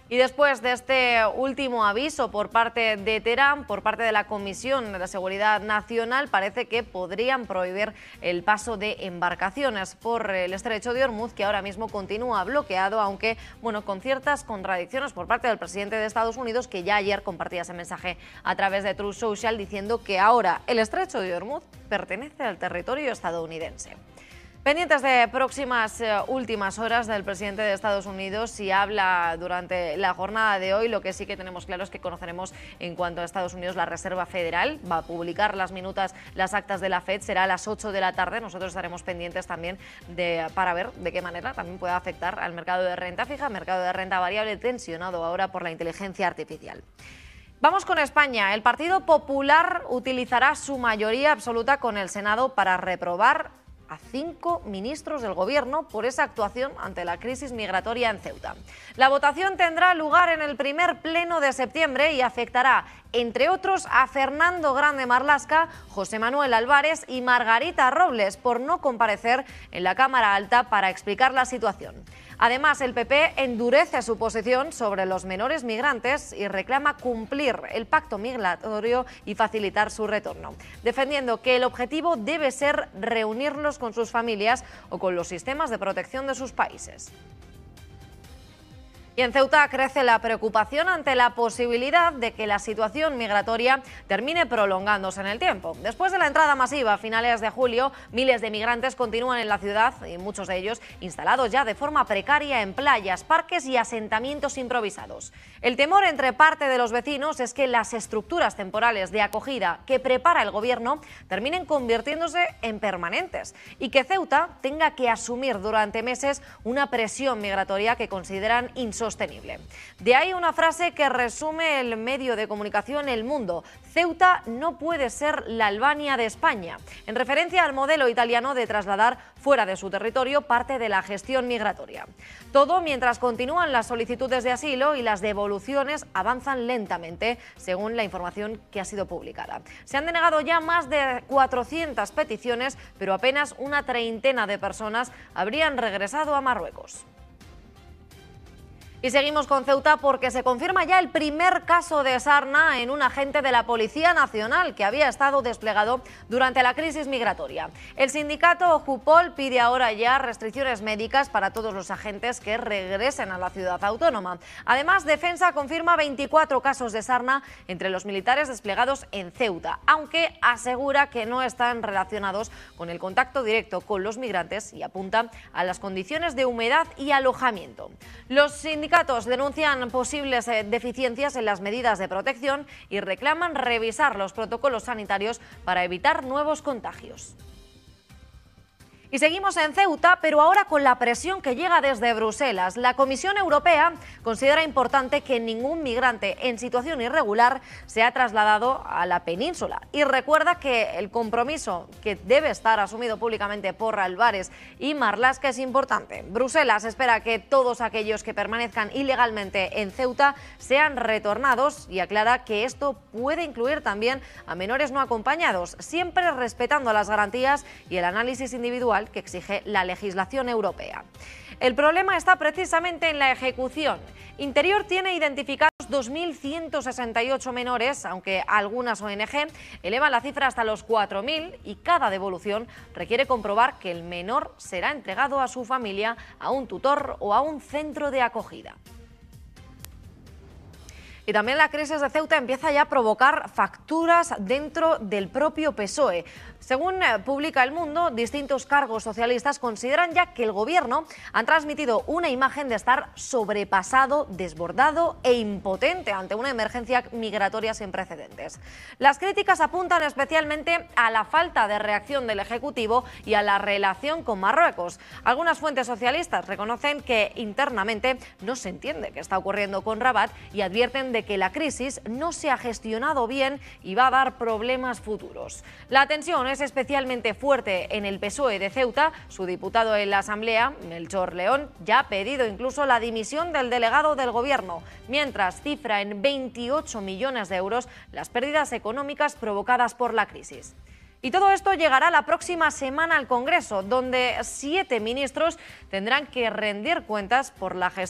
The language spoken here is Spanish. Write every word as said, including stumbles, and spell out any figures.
Y después de este último aviso por parte de Teherán, por parte de la Comisión de la Seguridad Nacional, parece que podrían prohibir el paso de embarcaciones por el estrecho de Hormuz, que ahora mismo continúa bloqueado, aunque bueno, con ciertas contradicciones por parte del presidente de Estados Unidos, que ya ayer compartía ese mensaje a través de Truth Social, diciendo que ahora el estrecho de Hormuz pertenece al territorio estadounidense. Pendientes de próximas eh, últimas horas del presidente de Estados Unidos, si habla durante la jornada de hoy. Lo que sí que tenemos claro es que conoceremos en cuanto a Estados Unidos la Reserva Federal. Va a publicar las minutas, las actas de la Fed, será a las ocho de la tarde. Nosotros estaremos pendientes también de, para ver de qué manera también puede afectar al mercado de renta fija, mercado de renta variable tensionado ahora por la inteligencia artificial. Vamos con España. El Partido Popular utilizará su mayoría absoluta con el Senado para reprobar a cinco ministros del Gobierno por esa actuación ante la crisis migratoria en Ceuta. La votación tendrá lugar en el primer pleno de septiembre y afectará, entre otros, a Fernando Grande Marlaska, José Manuel Álvarez y Margarita Robles por no comparecer en la Cámara Alta para explicar la situación. Además, el P P endurece su posición sobre los menores migrantes y reclama cumplir el pacto migratorio y facilitar su retorno, defendiendo que el objetivo debe ser reunirlos con sus familias o con los sistemas de protección de sus países. Y en Ceuta crece la preocupación ante la posibilidad de que la situación migratoria termine prolongándose en el tiempo. Después de la entrada masiva a finales de julio, miles de migrantes continúan en la ciudad y muchos de ellos instalados ya de forma precaria en playas, parques y asentamientos improvisados. El temor entre parte de los vecinos es que las estructuras temporales de acogida que prepara el gobierno terminen convirtiéndose en permanentes y que Ceuta tenga que asumir durante meses una presión migratoria que consideran insostenible. Sostenible. De ahí una frase que resume el medio de comunicación El Mundo: Ceuta no puede ser la Albania de España, en referencia al modelo italiano de trasladar fuera de su territorio parte de la gestión migratoria. Todo mientras continúan las solicitudes de asilo y las devoluciones avanzan lentamente, según la información que ha sido publicada. Se han denegado ya más de cuatrocientas peticiones, pero apenas una treintena de personas habrían regresado a Marruecos. Y seguimos con Ceuta porque se confirma ya el primer caso de sarna en un agente de la Policía Nacional que había estado desplegado durante la crisis migratoria. El sindicato Jupol pide ahora ya restricciones médicas para todos los agentes que regresen a la ciudad autónoma. Además, Defensa confirma veinticuatro casos de sarna entre los militares desplegados en Ceuta, aunque asegura que no están relacionados con el contacto directo con los migrantes y apunta a las condiciones de humedad y alojamiento. Los sindicatos Los sindicatos denuncian posibles deficiencias en las medidas de protección y reclaman revisar los protocolos sanitarios para evitar nuevos contagios. Y seguimos en Ceuta, pero ahora con la presión que llega desde Bruselas. La Comisión Europea considera importante que ningún migrante en situación irregular sea trasladado a la península y recuerda que el compromiso que debe estar asumido públicamente por Álvarez y Marlaska es importante. Bruselas espera que todos aquellos que permanezcan ilegalmente en Ceuta sean retornados y aclara que esto puede incluir también a menores no acompañados, siempre respetando las garantías y el análisis individual que exige la legislación europea. El problema está precisamente en la ejecución. Interior tiene identificados dos mil ciento sesenta y ocho menores, aunque algunas O N G elevan la cifra hasta los cuatro mil y cada devolución requiere comprobar que el menor será entregado a su familia, a un tutor o a un centro de acogida. Y también la crisis de Ceuta empieza ya a provocar facturas dentro del propio P S O E. Según publica El Mundo, distintos cargos socialistas consideran ya que el gobierno ha transmitido una imagen de estar sobrepasado, desbordado e impotente ante una emergencia migratoria sin precedentes. Las críticas apuntan especialmente a la falta de reacción del Ejecutivo y a la relación con Marruecos. Algunas fuentes socialistas reconocen que internamente no se entiende qué está ocurriendo con Rabat y advierten de que la crisis no se ha gestionado bien y va a dar problemas futuros. La tensión es especialmente fuerte en el P S O E de Ceuta. Su diputado en la Asamblea, Melchor León, ya ha pedido incluso la dimisión del delegado del Gobierno, mientras cifra en veintiocho millones de euros las pérdidas económicas provocadas por la crisis. Y todo esto llegará la próxima semana al Congreso, donde siete ministros tendrán que rendir cuentas por la gestión